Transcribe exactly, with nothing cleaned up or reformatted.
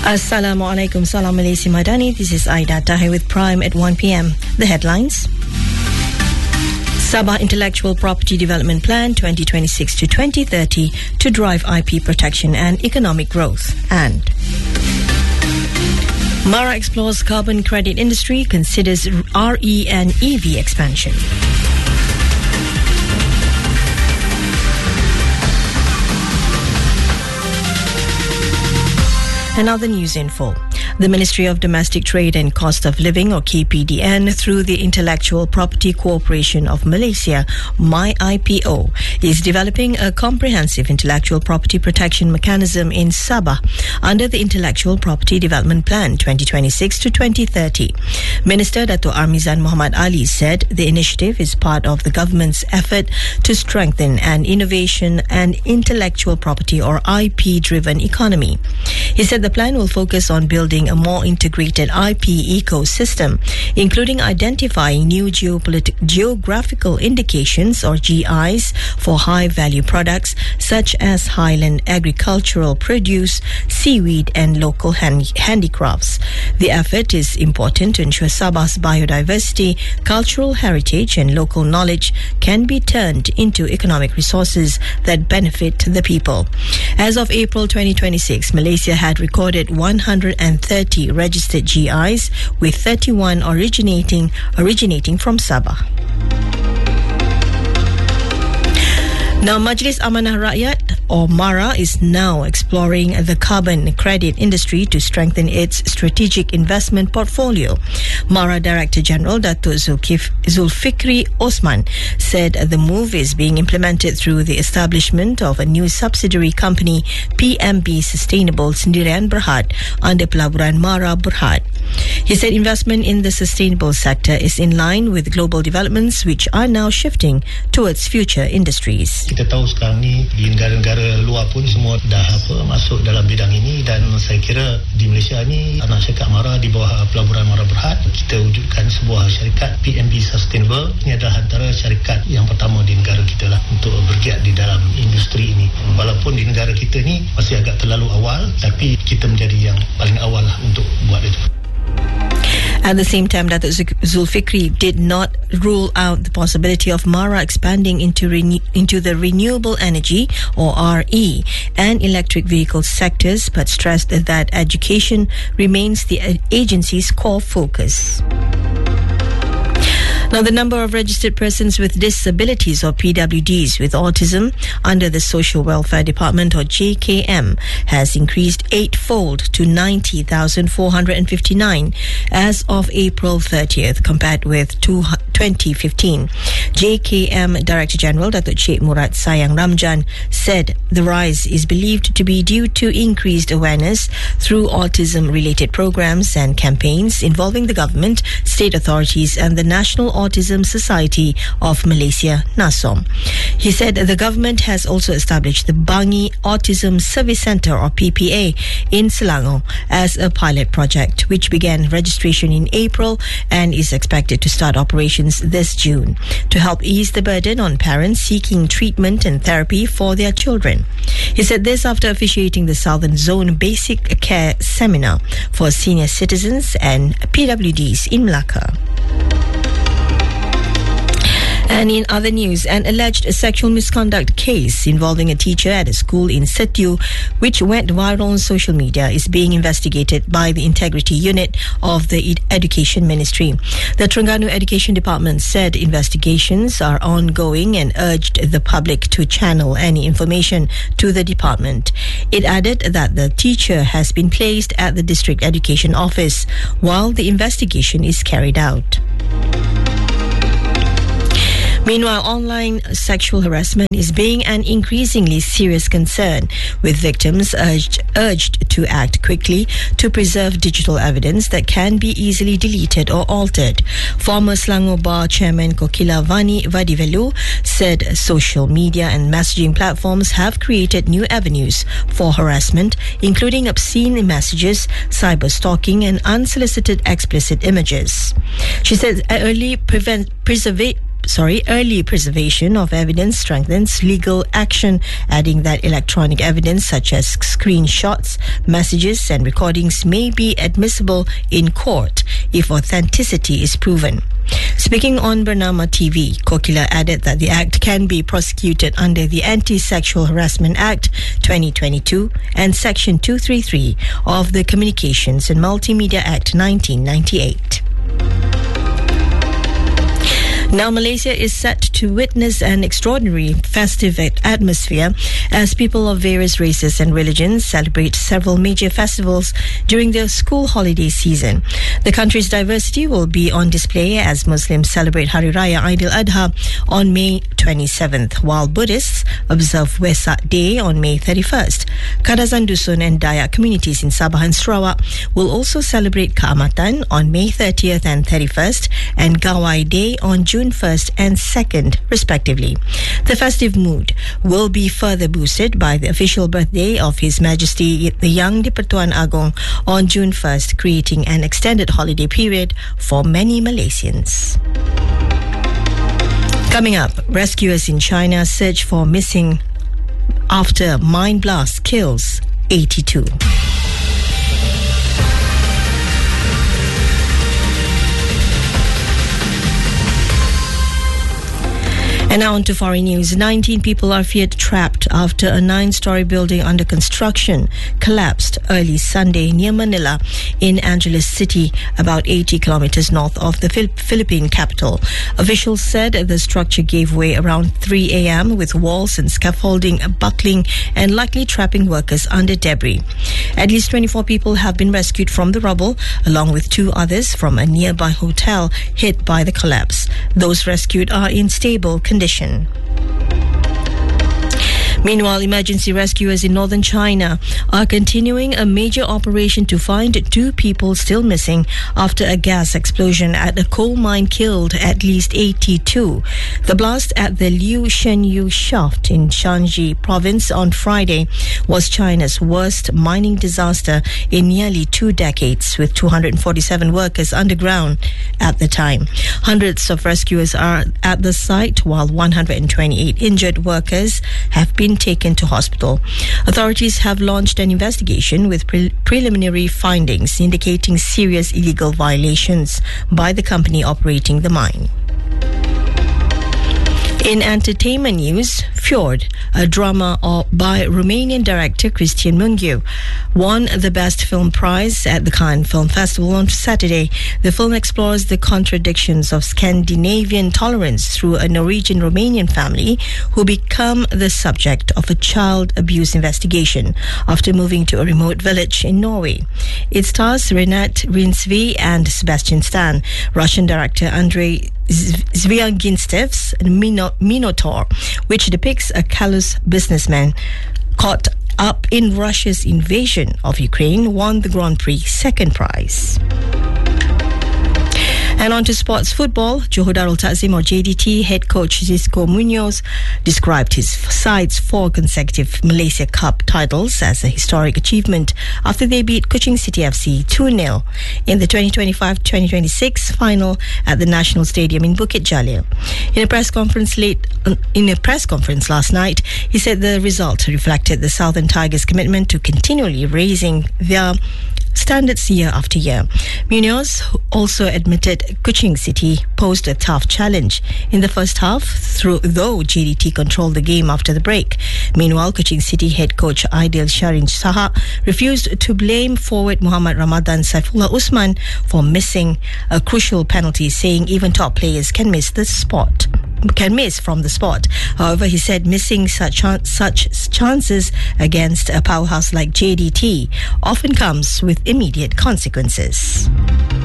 Assalamualaikum, Salam Malaysia Madani. This is Aida Tahir with Prime at one p.m. The headlines. Sabah Intellectual Property Development Plan twenty twenty-six to twenty thirty to drive I P protection and economic growth. And Mara explores carbon credit industry, considers R E and E V expansion. And now the news info. The Ministry of Domestic Trade and Cost of Living, or K P D N, through the Intellectual Property Corporation of Malaysia, M Y I P O, is developing a comprehensive intellectual property protection mechanism in Sabah under the Intellectual Property Development Plan twenty twenty-six to twenty thirty. Minister Dato' Armizan Muhammad Ali said the initiative is part of the government's effort to strengthen an innovation and intellectual property, or I P-driven economy. He said the plan will focus on building a more integrated I P ecosystem, including identifying new geopolitical geographical indications, or G Is, for high-value products such as highland agricultural produce, seaweed and local hand- handicrafts. The effort is important to ensure Sabah's biodiversity, cultural heritage and local knowledge can be turned into economic resources that benefit the people. As of April twenty twenty-six, Malaysia had recorded one hundred thirty registered G Is, with thirty-one originating originating from Sabah. Now, Majlis Amanah Rakyat, or MARA, is now exploring the carbon credit industry to strengthen its strategic investment portfolio. MARA Director General Dato' Zulfikri Osman said the move is being implemented through the establishment of a new subsidiary company, P M B Sustainable Sendirian Berhad, under pelaburan MARA Berhad. He said investment in the sustainable sector is in line with global developments, which are now shifting towards future industries. Kita tahu sekarang ni di negara-negara luar pun semua dah apa masuk dalam bidang ini, dan saya kira di Malaysia ni anak syarikat MARA di bawah pelaburan MARA Berhad, kita wujudkan sebuah syarikat P M B Sustainable. Ini adalah antara syarikat yang pertama di negara kita lah untuk bergiat di dalam industri ini. Walaupun di negara kita ni masih agak terlalu awal, tapi kita menjadi yang paling awal lah untuk buat itu. At the same time, Dato' Zulfikri did not rule out the possibility of MARA expanding into rene- into the renewable energy, or R E, and electric vehicle sectors, but stressed that education remains the agency's core focus. Now, the number of registered persons with disabilities, or P W Ds, with autism under the Social Welfare Department, or J K M, has increased eightfold to ninety thousand four hundred fifty-nine as of April thirtieth, compared with twenty fifteen. J K M Director General Dato' Cik Murad Sayang Ramjan said the rise is believed to be due to increased awareness through autism-related programs and campaigns involving the government, state authorities and the National Autism Society of Malaysia, NASOM. He said the government has also established the Bangi Autism Service Centre, or P P A, in Selangor as a pilot project, which began registration in April and is expected to start operations this June to help ease the burden on parents seeking treatment and therapy for their children. He said this after officiating the Southern Zone Basic Care Seminar for senior citizens and P W Ds in Melaka. And in other news, an alleged sexual misconduct case involving a teacher at a school in Setiu, which went viral on social media, is being investigated by the Integrity Unit of the Education Ministry. The Terengganu Education Department said investigations are ongoing and urged the public to channel any information to the department. It added that the teacher has been placed at the District Education Office while the investigation is carried out. Meanwhile, online sexual harassment is being an increasingly serious concern, with victims urged, urged to act quickly to preserve digital evidence that can be easily deleted or altered. Former Selangor Bar Chairman Kokila Vani Vadivelu said social media and messaging platforms have created new avenues for harassment, including obscene messages, cyber stalking and unsolicited explicit images. She said early prevent, preserve, sorry, early preservation of evidence strengthens legal action, adding that electronic evidence such as screenshots, messages and recordings may be admissible in court if authenticity is proven. Speaking on Bernama T V, Kokila added that the act can be prosecuted under the Anti-Sexual Harassment Act twenty twenty-two and Section two thirty-three of the Communications and Multimedia Act nineteen ninety-eight. Now, Malaysia is set to witness an extraordinary festive atmosphere as people of various races and religions celebrate several major festivals during the school holiday season. The country's diversity will be on display as Muslims celebrate Hari Raya Aidil Adha on May twenty-seventh, while Buddhists observe Wesak Day on May thirty-first. Kadazan Dusun and Dayak communities in Sabah and Sarawak will also celebrate Kaamatan on May thirtieth and thirty-first and Gawai Day on June first and second, respectively. The festive mood will be further boosted by the official birthday of His Majesty the Yang di-Pertuan Agong on June first, creating an extended holiday period for many Malaysians. Coming up, rescuers in China search for missing after mine blast kills eighty-two. And now on to foreign news. nineteen people are feared trapped after a nine-story building under construction collapsed early Sunday near Manila in Angeles City, about eighty kilometers north of the Phil- Philippine capital. Officials said the structure gave way around three a.m. with walls and scaffolding buckling and likely trapping workers under debris. At least twenty-four people have been rescued from the rubble, along with two others from a nearby hotel hit by the collapse. Those rescued are in stable condition. Meanwhile, emergency rescuers in northern China are continuing a major operation to find two people still missing after a gas explosion at a coal mine killed at least eighty-two. The blast at the Liu Shenyu shaft in Shanxi province on Friday was China's worst mining disaster in nearly two decades, with two hundred forty-seven workers underground at the time. Hundreds of rescuers are at the site, while one hundred twenty-eight injured workers have been taken to hospital. Authorities have launched an investigation with pre- preliminary findings indicating serious illegal violations by the company operating the mine. In entertainment news, Fjord, a drama by Romanian director Cristian Mungiu, won the Best Film Prize at the Cannes Film Festival on Saturday. The film explores the contradictions of Scandinavian tolerance through a Norwegian-Romanian family who become the subject of a child abuse investigation after moving to a remote village in Norway. It stars Renat Rinsvi and Sebastian Stan. Russian director Andrei Zvyagintstev's Minotaur, which depicts a callous businessman caught up in Russia's invasion of Ukraine, won the Grand Prix second prize. And on to sports football. Johor Darul Takzim, or J D T, head coach Xisco Munoz described his side's four consecutive Malaysia Cup titles as a historic achievement after they beat Kuching City F C two nil in the twenty twenty-five twenty twenty-six final at the National Stadium in Bukit Jalil. In a press conference late in a press conference last night, he said the result reflected the Southern Tigers' commitment to continually raising their standards year after year. Munoz also admitted Kuching City posed a tough challenge in the first half, through, though J D T controlled the game after the break. Meanwhile, Kuching City head coach Aidil Sharin Saha refused to blame forward Muhammad Ramadan Saifullah Usman for missing a crucial penalty, saying even top players can miss the spot. can miss from the spot. However, he said missing such such chances against a powerhouse like J D T often comes with immediate consequences.